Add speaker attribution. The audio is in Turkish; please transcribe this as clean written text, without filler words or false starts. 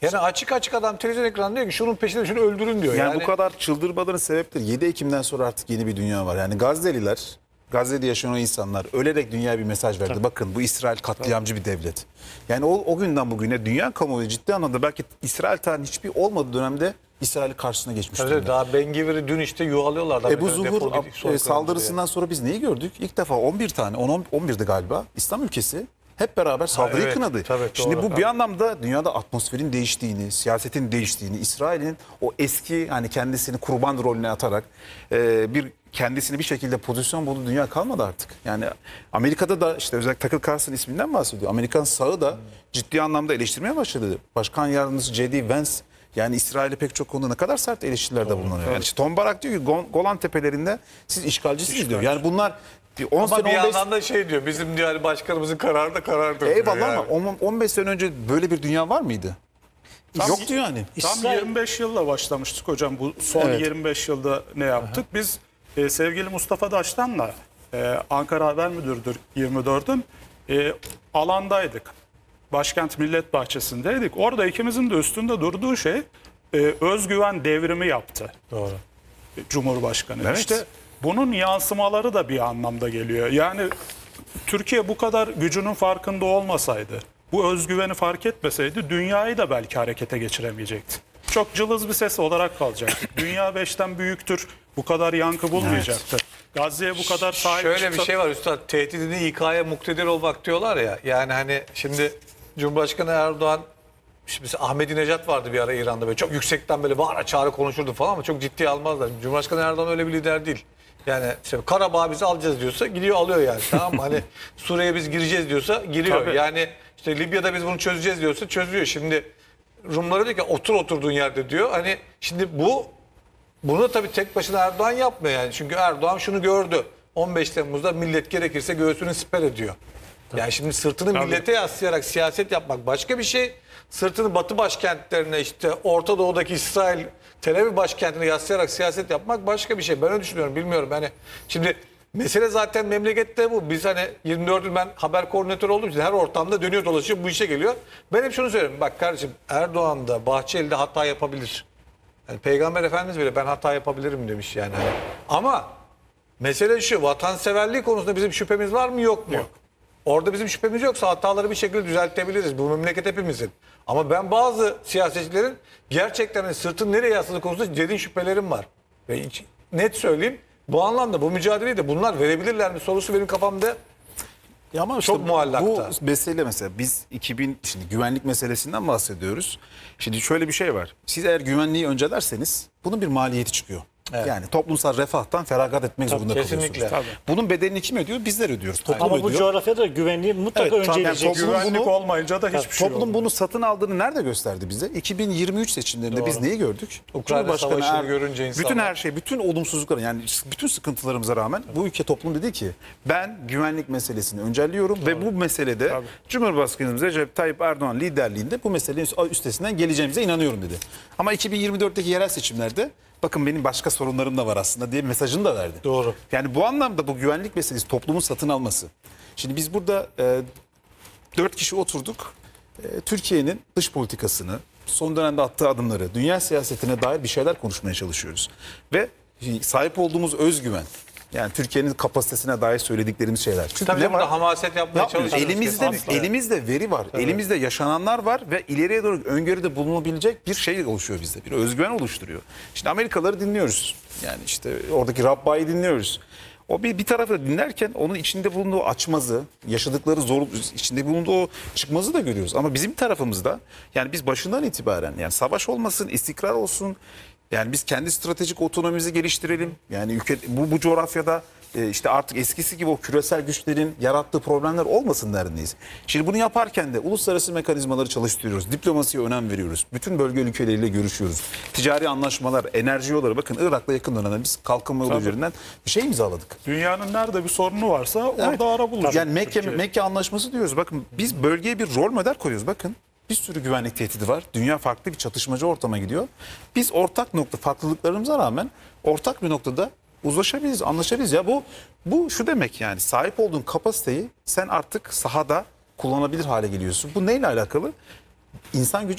Speaker 1: Yani açık açık adam televizyon ekranında diyor ki şunun peşinde şunu öldürün diyor.
Speaker 2: Yani bu kadar çıldırmaların sebepleri 7 Ekim'den sonra artık yeni bir dünya var. Yani Gazze'liler, Gazze'de yaşayan o insanlar ölerek dünyaya bir mesaj verdi.
Speaker 3: Tabii.
Speaker 2: Bakın bu İsrail katliamcı bir devlet. Yani o günden bugüne dünya kamuoyu ciddi anlamda belki İsrail tarihinin hiçbir olmadığı dönemde İsrail'in karşısına geçmiş
Speaker 1: Tabii
Speaker 2: durumda.
Speaker 1: daha Ben Gvir'i dün işte yuhalıyorlar.
Speaker 2: Ebu Zuhur saldırısından sonra biz neyi gördük? İlk defa 11 tane, 11'di galiba İslam ülkesi hep beraber saldırıyı
Speaker 1: evet,
Speaker 2: kınadı.
Speaker 1: tabii,
Speaker 2: Şimdi
Speaker 1: doğru.
Speaker 2: bu bir anlamda dünyada atmosferin değiştiğini, siyasetin değiştiğini, İsrail'in o eski hani kendisini kurban rolüne atarak bir kendisini bir şekilde pozisyon bulduğu dünya kalmadı artık. Yani Amerika'da da işte özellikle Tucker Carlson isminden bahsediyor. Amerikan sağı da ciddi anlamda eleştirmeye başladı. Başkan yardımcısı J.D. Vance yani İsrail'e pek çok konuda ne kadar sert eleştirilerde bulunuyor. Yani işte Tom Barak diyor ki Golan Tepelerinde siz işgalcisiniz diyor. Yani bunlar 10
Speaker 1: Ama
Speaker 2: sene
Speaker 1: bir
Speaker 2: 15
Speaker 1: yandan da şey diyor bizim diyor hani başkanımızın kararı da karardır diyor.
Speaker 2: eyvallah
Speaker 1: yani.
Speaker 2: ama 15 sene önce böyle bir dünya var mıydı? Yoktu yani.
Speaker 3: Tam
Speaker 4: İsrail-
Speaker 3: 25 yılla başlamıştık hocam. Bu son
Speaker 2: Evet.
Speaker 3: 25 yılda ne yaptık? Biz sevgili Mustafa Daştan'la Ankara Haber Müdürü'dür 24'ün alandaydık. Başkent Millet Bahçesi'ndeydik. Orada ikimizin de üstünde durduğu şey özgüven devrimi yaptı
Speaker 1: Doğru.
Speaker 3: Cumhurbaşkanı.
Speaker 2: Evet.
Speaker 3: İşte bunun yansımaları da bir anlamda geliyor. Yani Türkiye bu kadar gücünün farkında olmasaydı, bu özgüveni fark etmeseydi dünyayı da belki harekete geçiremeyecekti. Çok cılız bir ses olarak kalacaktı. Dünya 5'ten büyüktür, bu kadar yankı bulmayacaktı. Gazze'ye bu kadar sahip
Speaker 1: Şöyle bir
Speaker 3: çıksa-
Speaker 1: şey var üstad, tehdidini İK'ya muktedir olmak diyorlar ya. Yani hani şimdi Cumhurbaşkanı Erdoğan, şimdi mesela Ahmadinejad vardı bir ara İran'da, böyle çok yüksekten böyle bağıra çağrı konuşurdu falan ama çok ciddiye almazlar. Cumhurbaşkanı Erdoğan öyle bir lider değil. Yani işte Karabağ bizi alacağız diyorsa gidiyor alıyor yani, tamam mı? Hani Suriye'ye biz gireceğiz diyorsa giriyor.
Speaker 3: Tabii.
Speaker 1: Yani işte Libya'da biz bunu çözeceğiz diyorsa çözüyor. Şimdi Rumlara diyor ki otur oturduğun yerde diyor. Hani şimdi bunu tabii tek başına Erdoğan yapmıyor yani. Çünkü Erdoğan şunu gördü. 15 Temmuz'da millet gerekirse göğsünü siper ediyor. Yani şimdi sırtını millete yaslayarak siyaset yapmak başka bir şey. Sırtını Batı başkentlerine, işte Orta Doğu'daki İsrail, Tel Aviv başkentine yaslayarak siyaset yapmak başka bir şey. Ben öyle düşünüyorum, bilmiyorum. Hani şimdi mesele zaten memlekette bu. Biz hani 24 yıl ben haber koordinatörü olduğum için her ortamda dönüyor dolaşıyor bu işe geliyor. Ben hep şunu söylüyorum. Bak kardeşim, Erdoğan da Bahçeli de hata yapabilir. Yani Peygamber Efendimiz bile ben hata yapabilirim demiş yani. Hani. Ama mesele şu, vatanseverliği konusunda bizim şüphemiz var mı yok mu?
Speaker 3: Yok.
Speaker 1: Orada bizim şüphemiz yoksa hataları bir şekilde düzeltebiliriz. Bu memleket hepimizin. Ama ben bazı siyasetçilerin gerçekten hani sırtın nereye yasladığı konusunda ciddi şüphelerim var. Ve hiç, net söyleyeyim, bu anlamda bu mücadeleyi de bunlar verebilirler mi sorusu benim kafamda.
Speaker 2: Ya ama işte
Speaker 1: Çok muallakta.
Speaker 2: bu mesele mesela biz 2000 şimdi güvenlik meselesinden bahsediyoruz. Şimdi şöyle bir şey var. Siz eğer güvenliği öncelerseniz bunun bir maliyeti çıkıyor.
Speaker 1: Evet.
Speaker 2: Yani toplumsal refahtan feragat etmek zorunda
Speaker 1: kesinlikle.
Speaker 2: kalıyorsunuz. Bunun bedelini kim ödüyor? Bizler ödüyoruz. Toplum
Speaker 4: Ama bu
Speaker 2: ödüyor.
Speaker 4: coğrafyada güvenliği mutlaka
Speaker 2: Evet, tabii.
Speaker 4: önceleyecek.
Speaker 2: Yani toplum
Speaker 3: Güvenlik
Speaker 2: bunu-
Speaker 3: olmayınca da hiçbir şey
Speaker 2: Toplum
Speaker 3: olmuyor.
Speaker 2: bunu satın aldığını nerede gösterdi bize? 2023 seçimlerinde biz neyi gördük?
Speaker 1: Ukrayna Savaşı'nı görünce insanlar-
Speaker 2: bütün her şey, bütün olumsuzluklara yani bütün sıkıntılarımıza rağmen bu ülke toplum dedi ki ben güvenlik meselesini öncelliyorum ve bu meselede
Speaker 3: Tabii.
Speaker 2: Cumhurbaşkanımız Recep Tayyip Erdoğan liderliğinde bu meselenin üstesinden geleceğimize inanıyorum dedi. Ama 2024'teki yerel seçimlerde bakın benim başka sorunlarım da var aslında diye mesajını da verdi.
Speaker 1: Doğru.
Speaker 2: Yani bu anlamda bu güvenlik meselesi toplumun satın alması. Şimdi biz burada 4 kişi oturduk. Türkiye'nin dış politikasını, son dönemde attığı adımları, dünya siyasetine dair bir şeyler konuşmaya çalışıyoruz. Ve sahip olduğumuz özgüven, yani Türkiye'nin kapasitesine dair söylediklerimiz şeyler. Çünkü
Speaker 1: Tabii
Speaker 2: ne var?
Speaker 1: burada hamaset yapmaya
Speaker 2: Yapmıyoruz.
Speaker 1: çalışıyoruz.
Speaker 2: Elimizde veri var. Elimizde yaşananlar var ve ileriye doğru öngörüde bulunabilecek bir şey oluşuyor bizde. Bir özgüven oluşturuyor. Şimdi Amerikalıları dinliyoruz. Yani işte oradaki Rabbai'yi dinliyoruz. O bir tarafı da dinlerken onun içinde bulunduğu açmazı, yaşadıkları zorluk, içinde bulunduğu o çıkmazı da görüyoruz. Ama bizim tarafımızda yani biz başından itibaren yani savaş olmasın, istikrar olsun. Yani biz kendi stratejik otonomimizi geliştirelim. Yani ülke bu coğrafyada işte artık eskisi gibi o küresel güçlerin yarattığı problemler olmasın derdindeyiz. Şimdi bunu yaparken de uluslararası mekanizmaları çalıştırıyoruz. Diplomasiye önem veriyoruz. Bütün bölge ülkeleriyle görüşüyoruz. Ticari anlaşmalar, enerji yolları. Bakın Irak'la yakın dönemde biz kalkınma yolu üzerinden bir şey imzaladık.
Speaker 3: Dünyanın nerede bir sorunu varsa orada ara bulacak.
Speaker 2: Yani
Speaker 3: Türkiye.
Speaker 2: Mekke Anlaşması diyoruz. Bakın biz bölgeye bir rol model koyuyoruz. Bakın bir sürü güvenlik tehdidi var. Dünya farklı bir çatışmacı ortama gidiyor. Biz ortak nokta farklılıklarımıza rağmen ortak bir noktada uzlaşabiliriz, anlaşabiliriz. Ya bu şu demek yani sahip olduğun kapasiteyi sen artık sahada kullanabilir hale geliyorsun. Bu neyle alakalı? İnsan gücü